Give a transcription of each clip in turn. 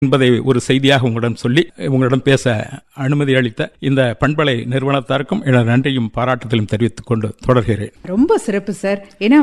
என்பதை ஒரு செய்தியாக உங்களிடம் சொல்லி உங்களிடம் பேச அனுமதி அளித்த இந்த பண்பலை நிறுவனத்தாருக்கும் எனது நன்றியும் பாராட்டுதலும் தெரிவித்துக் கொண்டு தொடர்கிறேன். ரொம்ப சிறப்பு சார். ஏன்னா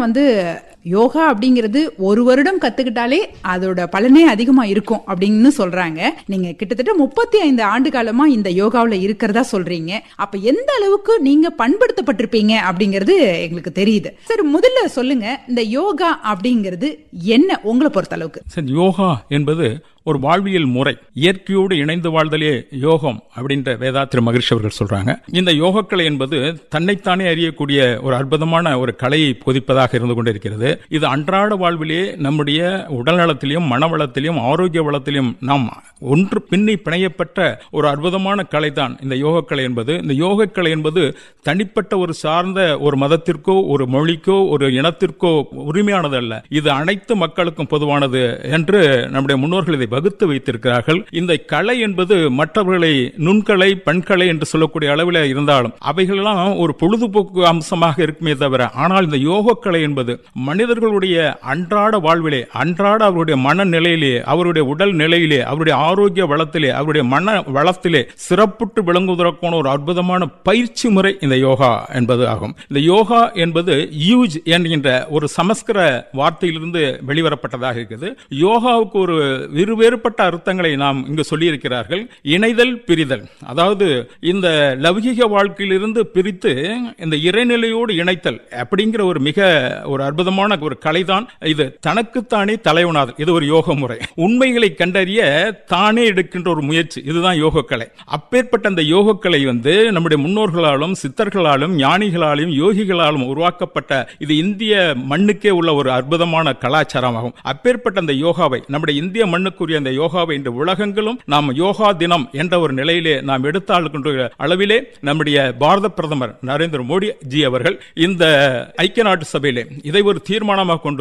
யோகா அப்படிங்கிறது ஒரு வருடம் கத்துக்கிட்டாலே அதோட பலனே அதிகமா இருக்கும் அப்படின்னு சொல்றாங்க. நீங்க கிட்டத்தட்ட 35 ஆண்டு காலமா இந்த யோகாவுல இருக்கிறதா சொல்றீங்க. அப்ப எந்த அளவுக்கு நீங்க பண்படுத்தப்பட்டிருப்பீங்க அப்படிங்கிறது எங்களுக்கு தெரியுது. சரி, முதல்ல சொல்லுங்க, இந்த யோகா அப்படிங்கிறது என்ன உங்களை பொறுத்த அளவுக்கு? சார், யோகா என்பது ஒரு வாழ்வியல் முறை. இயற்கையோடு இணைந்து வாழ்தலே யோகம் அப்படின்ற வேதாத்திரி மகரிஷி அவர்கள் சொல்றாங்க. இந்த யோகக்கலை என்பது தன்னைத்தானே அறியக்கூடிய ஒரு அற்புதமான ஒரு கலையை பொதிப்பதாக இருந்து கொண்டிருக்கிறது. இது அன்றாட வாழ்விலே நம்முடைய உடல் நலத்திலும் மனவளத்திலும் ஆரோக்கிய வளத்திலும் நாம் ஒன்று பின்னி பிணையப்பட்ட ஒரு அற்புதமான கலை தான் இந்த யோகக்கலை என்பது. இந்த யோகக்கலை என்பது தனிப்பட்ட ஒரு சார்ந்த ஒரு மதத்திற்கோ ஒரு மொழிக்கோ ஒரு இனத்திற்கோ உரிமையானது அல்ல. இது அனைத்து மக்களுக்கும் பொதுவானது என்று நம்முடைய முன்னோர்கள் இதை வகுத்து வைத்திருக்கிறார்கள். இந்த கலை என்பது மற்றவர்களை நுண்கலை பண்கலை என்று சொல்லக்கூடிய அளவில் இருந்தாலும் அவைகளெல்லாம் ஒரு பொழுதுபோக்கு அம்சமாக இருக்குமே தவிர, ஆனால் இந்த யோகக்கலை என்பது மனிதர்களுடைய அன்றாட வாழ்விலே, அன்றாட அவருடைய மனநிலையிலே, அவருடைய உடல் நிலையிலே, அவருடைய ஆரோக்கிய வளத்திலே, அவருடைய மன வளத்திலே சிறப்புற்று விளங்குவதற்கான ஒரு அற்புதமான பயிற்சி முறை இந்த யோகா என்பது ஆகும். இந்த யோகா என்பது யூஜ் என்கின்ற ஒரு சமஸ்கிருத வார்த்தையிலிருந்து வெளிவரப்பட்டதாக இருக்கிறது. யோகாவுக்கு ஒரு வேறுபட்ட அர்த்தங்களை நாம் இங்கு சொல்லி இருக்கிறார்கள். இணைதல், பிரிதல். அதாவது இந்த லௌகிக வாழ்க்கையிலிருந்து பிரித்து இந்த இறைநிலையோடு இணைத்தல் அப்படிங்கிற ஒரு மிக ஒரு அற்புதமான ஒரு கலைதான் இது. தனக்குத்தானே தலைவனாதல், இது ஒரு யோக முறை. உண்மைகளை கண்டறிய தானே எடுக்கின்ற ஒரு முயற்சி, இதுதான் யோக கலை. அப்பேற்பட்ட அந்த யோக கலை நம்முடைய முன்னோர்களாலும் சித்தர்களாலும் ஞானிகளாலும் யோகிகளாலும் உருவாக்கப்பட்ட இது இந்திய மண்ணுக்கே உள்ள ஒரு அற்புதமான கலாச்சாரமாகும். அப்பேற்பட்ட அந்த யோகாவை, நம்முடைய இந்திய மண்ணுக்குரிய அந்த யோகாவை இன்று உலகங்களும் நாம் யோகா தினம் என்ற ஒரு நிலையிலே நாம் எடுத்தாளுகின்ற அளவிலே நம்முடைய பாரத பிரதமர் நரேந்திர மோடி ஜி அவர்கள் இந்த ஐக்கிய நாட்டு சபையிலே இதை ஒரு தீர்மானமாக கொண்டு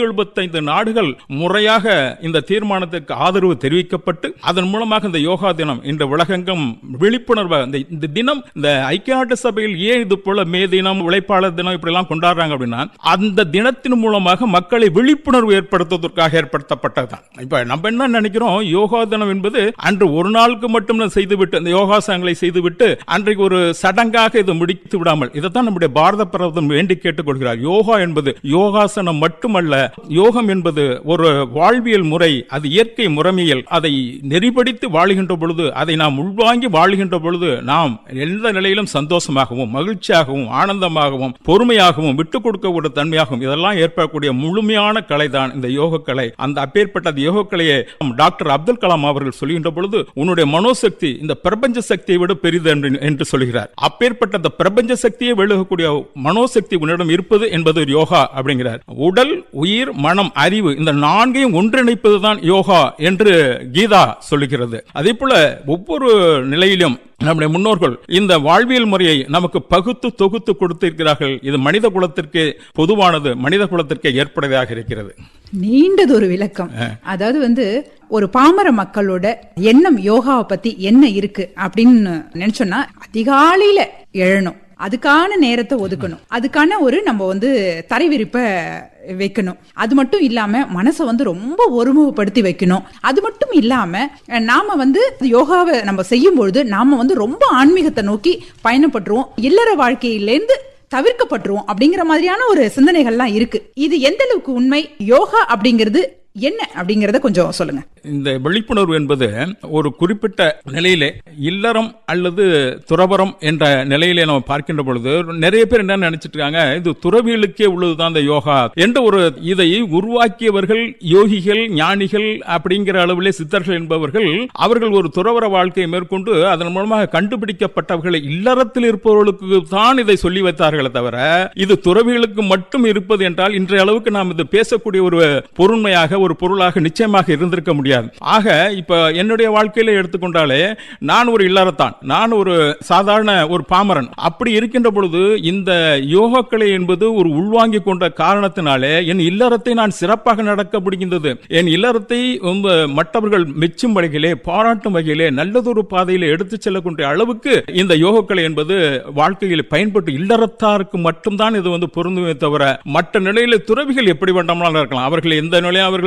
175 நாடுகள் முறையாக இந்த தீர்மானத்துக்கு ஆதரவு தெரிவிக்கப்பட்டு அதன் மூலமாக இந்த யோகா தினம் இன்று உலகெங்கும் விழிப்புணர்வு இந்த தினம் இந்த ஐக்கிய நாட்டு சபையில் ஏன் இது போல மே தினம் உழைப்பாளர் தினம் இப்படி எல்லாம் கொண்டாடுறாங்க அப்படின்னா அந்த தினத்தின் மூலமாக மக்களை விழிப்புணர்வு ஏற்படுத்துவதற்காக ஏற்படுத்தப்பட்டதுதான். இப்ப நம்ம என்ன நினைக்கிறோம், யோகா தினம் என்பது அன்று ஒரு நாளுக்கு மட்டும் செய்துவிட்டு அந்த யோகாசனங்களை செய்துவிட்டு அன்றைக்கு ஒரு சடங்காக இது முடித்து விடாமல் இதைத்தான் நம்முடைய பாரத பிரதமர் வேண்டி கேட்டுக்கொள்கிறார். யோகா என்பது யோகாசனம் மட்டுமல்ல, யோகம் என்பது ஒரு வாழ்வியல் முறை, அது இயற்கை முறைமையில் அதை நெறிப்படுத்தி வாழுகின்ற பொழுது, அதை நாம் உள்வாங்கி வாழுகின்ற பொழுது நாம் எந்த நிலையிலும் சந்தோஷமாகவும் மகிழ்ச்சியாகவும் ஆனந்தமாகவும் பொறுமையாகவும் விட்டுக் கொடுக்க ஒரு தன்மையாகவும் இதெல்லாம் ஏற்படக்கூடிய முழுமையான கலை தான் இந்த யோக கலை. அந்த அப்பேற்பட்ட யோக கலையை டாக்டர் அப்துல் கலாம் அவர்கள் சொல்கின்ற பொழுது உன்னுடைய மனோசக்தி இந்த பிரபஞ்ச சக்தியை விட பெரிது என்று சொல்கிறார். அப்பேற்பட்ட அந்த பிரபஞ்ச சக்தியை வெளியக்கூடிய மனோசக்தி உன்னிடம் இருப்பது என்பது யோகா அப்படிங்கிறார். உடல், உயிர், மனம், அறிவு இந்த நான்கையும் ஒன்றிணைப்பதுதான் யோகா என்று கீதா சொல்லுகிறது. அதே போல ஒவ்வொரு நிலையிலும் நம்முடைய முன்னோர்கள் இந்த வாழ்வியல் முறையை நமக்கு பகுத்து தொகுத்து கொடுத்திருக்கிறார்கள். இது மனித குலத்திற்கு பொதுவானது, மனித குலத்திற்கு ஏற்படுவதாக இருக்கிறது. நீண்டது ஒரு விளக்கம். அதாவது ஒரு பாமர மக்களோட எண்ணம் யோகாவை பத்தி என்ன இருக்கு அப்படின்னு நினைச்சோம்னா, அதிகாலையில எழணும், அதுக்கான நேரத்தை ஒதுக்கணும், அதுக்கான நம்ம தரைவிரிப்ப வைக்கணும். அது மட்டும் இல்லாம மனசை ரொம்ப ஒருமுகப்படுத்தி வைக்கணும். அது மட்டும் இல்லாம நாம யோகாவை நம்ம செய்யும் பொழுது நாம ரொம்ப ஆன்மீகத்தை நோக்கி பயணப்பட்டுருவோம், இல்லற வாழ்க்கையிலேருந்து தவிர்க்கப்பட்டுருவோம் அப்படிங்கிற மாதிரியான ஒரு சிந்தனைகள்லாம் இருக்கு. இது எந்த அளவுக்கு உண்மை? யோகா அப்படிங்கிறது என்ன அப்படிங்கறத கொஞ்சம் சொல்லுங்க. இந்த விழிப்புணர்வு என்பது ஒரு குறிப்பிட்ட நிலையிலே இல்லறம் அல்லது துறவரம் என்ற நிலையிலே நம்ம பார்க்கின்ற பொழுது நிறைய பேர் என்ன நினைச்சிட்டு இருக்காங்க, இது துறவிகளுக்கே உள்ளதுதான் இந்த யோகா என்ற ஒரு இதை உருவாக்கியவர்கள் யோகிகள் ஞானிகள் அப்படிங்கிற அளவிலே சித்தர்கள் என்பவர்கள் அவர்கள் ஒரு துறவர வாழ்க்கையை மேற்கொண்டு அதன் மூலமாக கண்டுபிடிக்கப்பட்டவர்களை இல்லறத்தில் இருப்பவர்களுக்கு தான் இதை சொல்லி வைத்தார்களே தவிர இது துறவிகளுக்கு மட்டும் இருப்பது என்றால் இன்றைய அளவுக்கு நாம் இது பேசக்கூடிய ஒரு பொருண்மையாக ஒரு பொருளாக நிச்சயமாக இருந்திருக்க முடியாது. ஆக இப்ப என்னுடைய வாழ்க்கையில எடுத்துக்கொண்டாலே நான் ஒரு இல்லறத்தான், நான் ஒரு சாதாரண ஒரு பாமரன். அப்படி இருக்கின்ற பொழுது இந்த யோகக்கலை என்பது ஒரு உள்வாங்கி கொண்ட காரணத்தினாலே என் இல்லறத்தை நான் சிறப்பாக நடக்க முடிகின்றது. என் இல்லறத்தை மற்றவர்கள் மெச்சும் வகையிலே பாராட்டும் வகையிலே நல்லதொரு பாதையிலே எடுத்து செல்லக்கூடிய அளவுக்கு இந்த யோகக்கலை என்பது வாழ்க்கையில் பயன்பட்டு இல்லறத்தாருக்கு மட்டும்தான் இது பொருந்துமே தவிர மற்ற நிலையில துறவிகள் எப்படி வேண்டாமலாம் இருக்கலாம். அவர்கள் எந்த நிலையும் அவர்கள்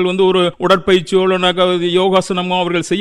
அவர்கள் ஒரு உடற்பயிற்சியோ யோகாசனமோ அவர்கள் செய்ய